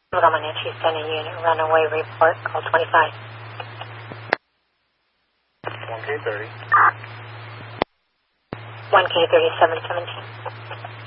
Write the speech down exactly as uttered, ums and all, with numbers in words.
Montgomery, sending unit, runaway report, call twenty-five. one K thirty. one K thirty-seven seventeen.